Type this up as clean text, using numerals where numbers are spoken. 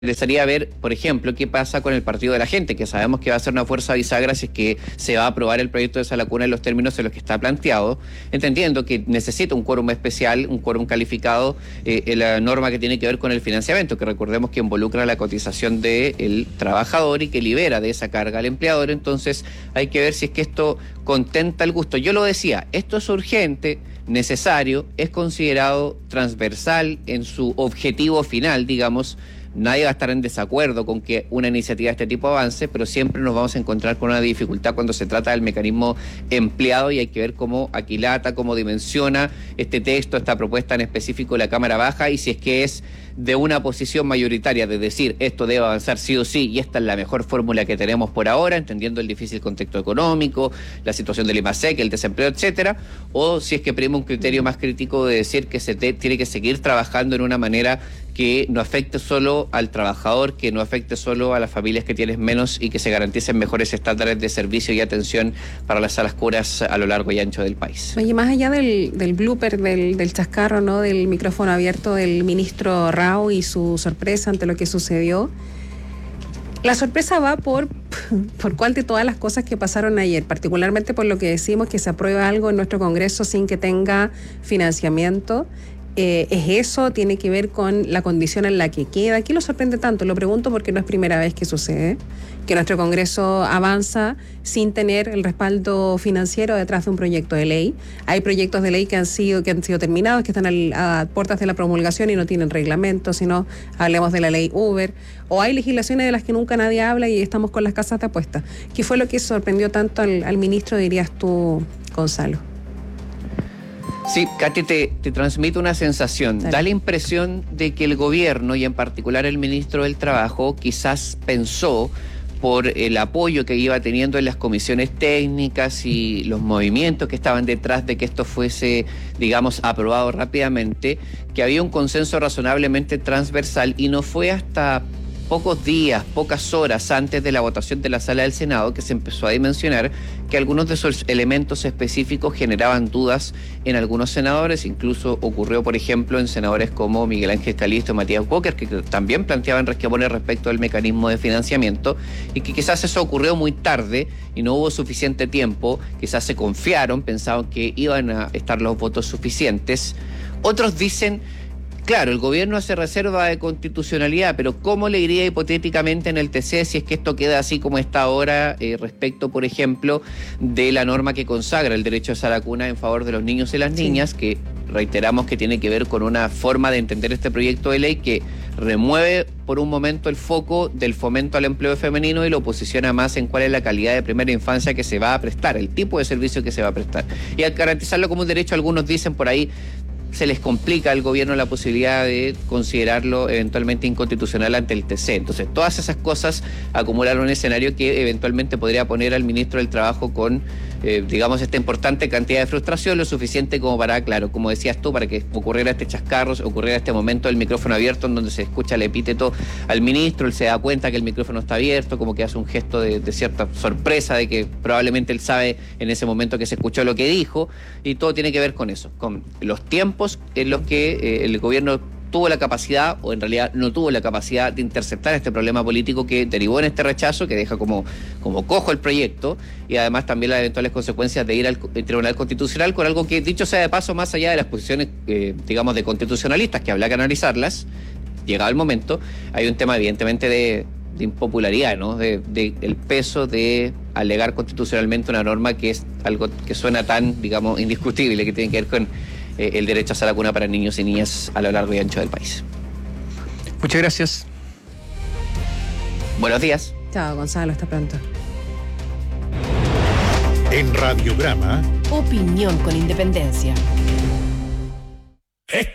interesaría ver, por ejemplo, qué pasa con el Partido de la Gente, que sabemos que va a ser una fuerza bisagra si es que se va a aprobar el proyecto de Sala Cuna en los términos en los que está planteado, entendiendo que necesita un quórum especial, un quórum calificado, en la norma que tiene que ver con el financiamiento, que recordemos que involucra la cotización del trabajador y que libera de esa carga al empleador. Entonces hay que ver si es que esto contenta el gusto. Yo lo decía, esto es urgente, necesario, es considerado transversal en su objetivo final, digamos. Nadie va a estar en desacuerdo con que una iniciativa de este tipo avance, pero siempre nos vamos a encontrar con una dificultad cuando se trata del mecanismo empleado, y hay que ver cómo aquilata, cómo dimensiona este texto, esta propuesta en específico de la Cámara Baja, y si es que es de una posición mayoritaria de decir esto debe avanzar sí o sí y esta es la mejor fórmula que tenemos por ahora, entendiendo el difícil contexto económico, la situación del IMASEC, el desempleo, etcétera, o si es que prima un criterio más crítico de decir que se tiene que seguir trabajando en una manera que no afecte solo al trabajador, que no afecte solo a las familias que tienen menos y que se garanticen mejores estándares de servicio y atención para las salas curas a lo largo y ancho del país. Oye, más allá del blooper, del chascarro, ¿no?, del micrófono abierto del ministro Rao y su sorpresa ante lo que sucedió, la sorpresa va por cuál de todas las cosas que pasaron ayer, particularmente por lo que decimos que se aprueba algo en nuestro Congreso sin que tenga financiamiento. ¿Es eso? ¿Tiene que ver con la condición en la que queda? ¿Qué lo sorprende tanto? Lo pregunto porque no es primera vez que sucede, que nuestro Congreso avanza sin tener el respaldo financiero detrás de un proyecto de ley. Hay proyectos de ley que han sido terminados, que están a puertas de la promulgación y no tienen reglamento, sino hablemos de la ley Uber, o hay legislaciones de las que nunca nadie habla y estamos con las casas de apuestas. ¿Qué fue lo que sorprendió tanto al ministro, dirías tú, Gonzalo? Sí, Katy, te transmite una sensación. Dale. Da la impresión de que el gobierno, y en particular el ministro del Trabajo, quizás pensó, por el apoyo que iba teniendo en las comisiones técnicas y los movimientos que estaban detrás de que esto fuese, digamos, aprobado rápidamente, que había un consenso razonablemente transversal, y no fue hasta pocos días, pocas horas antes de la votación de la Sala del Senado que se empezó a dimensionar que algunos de esos elementos específicos generaban dudas en algunos senadores. Incluso ocurrió, por ejemplo, en senadores como Miguel Ángel Calisto y Matías Walker, que también planteaban resquemores respecto al mecanismo de financiamiento, y que quizás eso ocurrió muy tarde y no hubo suficiente tiempo, quizás se confiaron, pensaban que iban a estar los votos suficientes. Otros dicen, claro, el gobierno hace reserva de constitucionalidad, pero ¿cómo le iría hipotéticamente en el TC si es que esto queda así como está ahora respecto, por ejemplo, de la norma que consagra el derecho a sala cuna en favor de los niños y las niñas, que reiteramos que tiene que ver con una forma de entender este proyecto de ley que remueve por un momento el foco del fomento al empleo femenino y lo posiciona más en cuál es la calidad de primera infancia que se va a prestar, el tipo de servicio que se va a prestar? Y al garantizarlo como un derecho, algunos dicen por ahí, se les complica al gobierno la posibilidad de considerarlo eventualmente inconstitucional ante el TC. Entonces, todas esas cosas acumularon un escenario que eventualmente podría poner al ministro del Trabajo con, digamos, esta importante cantidad de frustración, lo suficiente como para, claro, como decías tú, para que ocurriera este chascarro, ocurriera este momento del micrófono abierto en donde se escucha el epíteto al ministro, él se da cuenta que el micrófono está abierto, como que hace un gesto de cierta sorpresa, de que probablemente él sabe en ese momento que se escuchó lo que dijo, y todo tiene que ver con eso, con los tiempos en los que el gobierno tuvo la capacidad, o en realidad no tuvo la capacidad, de interceptar este problema político que derivó en este rechazo, que deja como cojo el proyecto, y además también las eventuales consecuencias de ir al Tribunal Constitucional con algo que, dicho sea de paso, más allá de las posiciones, digamos, de constitucionalistas, que habrá que analizarlas, llegado el momento, hay un tema evidentemente de impopularidad, ¿no? De el peso de alegar constitucionalmente una norma que es algo que suena tan, digamos, indiscutible, que tiene que ver con el derecho a sala cuna para niños y niñas a lo largo y ancho del país. Muchas gracias. Buenos días. Chao, Gonzalo, hasta pronto. En Radiograma, opinión con independencia.